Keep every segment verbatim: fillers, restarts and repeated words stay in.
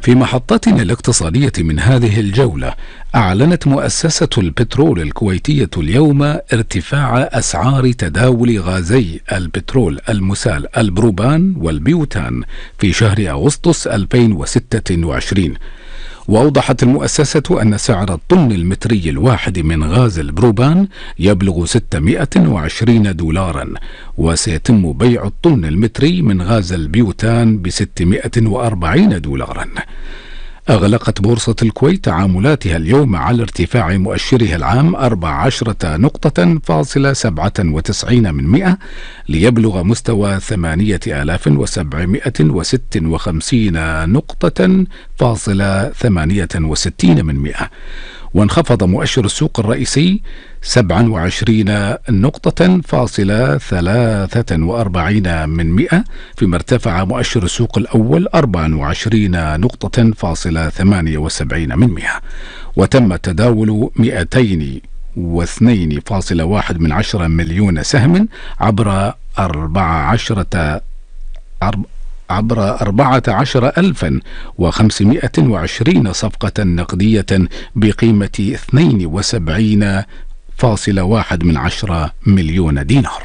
في محطتنا الاقتصادية من هذه الجولة، أعلنت مؤسسة البترول الكويتية اليوم ارتفاع أسعار تداول غازي البترول المسال البروبان والبيوتان في شهر أغسطس ألفين وستة وعشرين. وأوضحت المؤسسة أن سعر الطن المتري الواحد من غاز البروبان يبلغ ستمائة وعشرين دولارا، وسيتم بيع الطن المتري من غاز البيوتان ب ستمائة وأربعين دولارا. أغلقت بورصة الكويت تعاملاتها اليوم على ارتفاع مؤشرها العام أربع عشرة نقطة فاصلة سبعة وتسعين من مئة ليبلغ مستوى ثمانية آلاف وسبعمائة وستة وخمسين نقطة فاصلة ثمانية وستين من مئة. وانخفض مؤشر السوق الرئيسي سبعة وعشرين نقطة فاصلة ثلاثة وأربعين من مئة، فيما ارتفع مؤشر السوق الأول أربعة وعشرين نقطة فاصلة ثمانية وسبعين من مئة. وتم تداول مئتين واثنين فاصلة واحد من عشرة مليون سهم عبر أربعة عشرة عبر أربعة عشر ألفا وخمسمائة وعشرين صفقة نقدية بقيمة اثنين وسبعين فاصلة واحد من عشرة مليون دينار.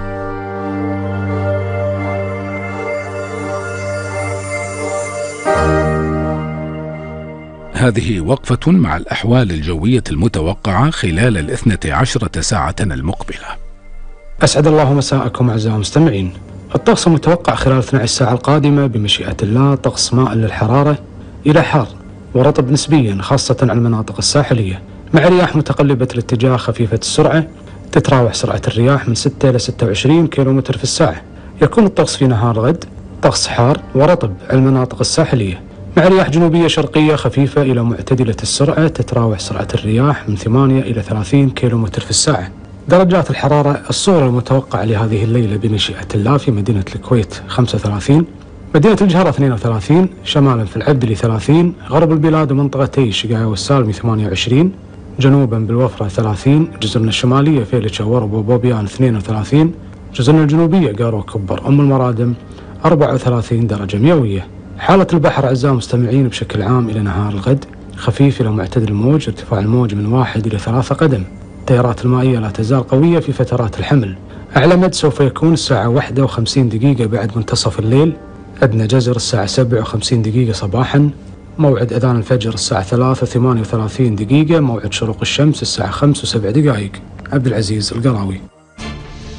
هذه وقفة مع الأحوال الجوية المتوقعة خلال الاثنتي عشرة ساعة المقبلة. أسعد الله مساءكم أعزائي المستمعين. الطقس المتوقع خلال اثنتي عشرة ساعة القادمة بمشيئة الله طقس مائل للحرارة إلى حار ورطب نسبيا، خاصة على المناطق الساحلية، مع رياح متقلبة الاتجاه خفيفة السرعة، تتراوح سرعة الرياح من ستة إلى ستة وعشرين كيلومتر في الساعة. يكون الطقس في نهار الغد طقس حار ورطب على المناطق الساحلية، مع رياح جنوبية شرقية خفيفة إلى معتدلة السرعة، تتراوح سرعة الرياح من ثمانية إلى ثلاثين كيلومتر في الساعة. درجات الحرارة الصورة المتوقعة لهذه الليلة بمشيئة الله: في مدينة الكويت خمسة وثلاثين، مدينة الجهرة اثنين وثلاثين، شمالا في العبدلي ثلاثين، غرب البلاد ومنطقتي الشقاية والسالمي ثمانية وعشرين، جنوبا بالوفرة ثلاثين، جزرنا الشمالية فيلتشا ورب وبوبيان اثنين وثلاثين، جزرنا الجنوبية قارو كبر أم المرادم أربعة وثلاثين درجة مئوية. حالة البحر أعزائي المستمعين بشكل عام إلى نهار الغد خفيف إلى معتدل الموج، ارتفاع الموج من واحد إلى ثلاثة قدم. التيارات المائية لا تزال قوية في فترات الحمل. أعلى مد سوف يكون الساعة واحدة وخمسين دقيقة بعد منتصف الليل، أدنى جزر الساعة سبعة وخمسين دقيقة صباحا، موعد أذان الفجر الساعة ثلاثة وثمانية وثلاثين دقيقة، موعد شروق الشمس الساعة خمس وسبع دقائق. عبد العزيز القراوي.